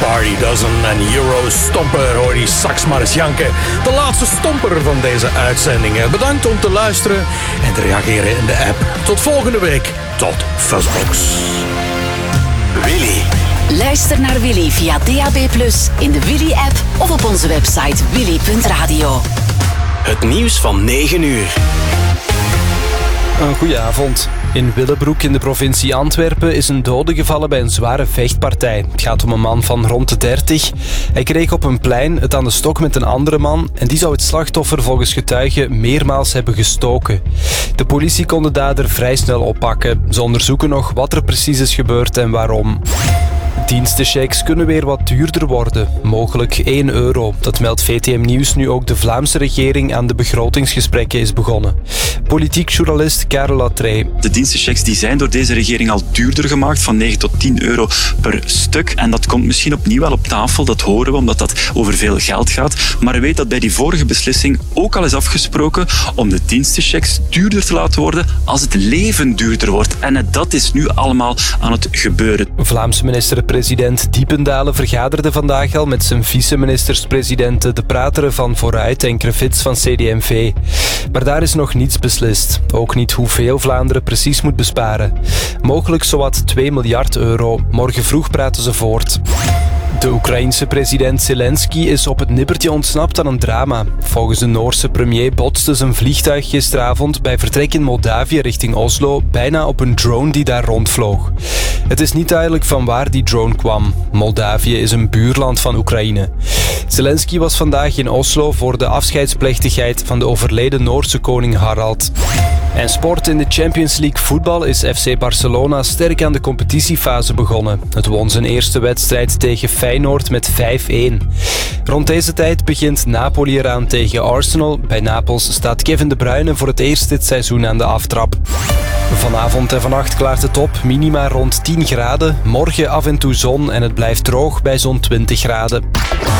Party Dozen en Euro Stomper. Hoor die sax maar eens janken. De laatste stomper van deze uitzendingen. Bedankt om te luisteren en te reageren in de app. Tot volgende week. Tot Fuzzbox. Willy. Luister naar Willy via DAB+, in de Willy-app of op onze website willy.radio. Het nieuws van 9 uur. Een goeie avond. In Willebroek in de provincie Antwerpen is een dode gevallen bij een zware vechtpartij. Het gaat om een man van rond de 30. Hij kreeg op een plein het aan de stok met een andere man en die zou het slachtoffer volgens getuigen meermaals hebben gestoken. De politie kon de dader vrij snel oppakken. Ze onderzoeken nog wat er precies is gebeurd en waarom. Dienstenchecks kunnen weer wat duurder worden, mogelijk €1. Dat meldt VTM Nieuws nu ook de Vlaamse regering aan de begrotingsgesprekken is begonnen. Politiek journalist Karel Latrey. De dienstenchecks die zijn door deze regering al duurder gemaakt, van 9 tot €10 per stuk. En dat komt misschien opnieuw wel op tafel, dat horen we, omdat dat over veel geld gaat. Maar u weet dat bij die vorige beslissing ook al is afgesproken om de dienstenchecks duurder te laten worden als het leven duurder wordt. En dat is nu allemaal aan het gebeuren. Vlaamse minister-president Diependalen vergaderde vandaag al met zijn vice-ministers-presidenten De Prateren van Vooruit en Crevits van CD&V. Maar daar is nog niets beslist. Ook niet hoeveel Vlaanderen precies moet besparen. Mogelijk zowat €2 miljard. Morgen vroeg praten ze voort. De Oekraïense president Zelensky is op het nippertje ontsnapt aan een drama. Volgens de Noorse premier botste zijn vliegtuig gisteravond bij vertrek in Moldavië richting Oslo bijna op een drone die daar rondvloog. Het is niet duidelijk van waar die drone kwam. Moldavië is een buurland van Oekraïne. Zelensky was vandaag in Oslo voor de afscheidsplechtigheid van de overleden Noorse koning Harald. En sport in de Champions League voetbal is FC Barcelona sterk aan de competitiefase begonnen. Het won zijn eerste wedstrijd tegen Feyenoord met 5-1. Rond deze tijd begint Napoli eraan tegen Arsenal. Bij Napels staat Kevin De Bruyne voor het eerst dit seizoen aan de aftrap. Vanavond en vannacht klaart het op, minima rond 10 graden. Morgen af en toe zon en het blijft droog bij zo'n 20 graden.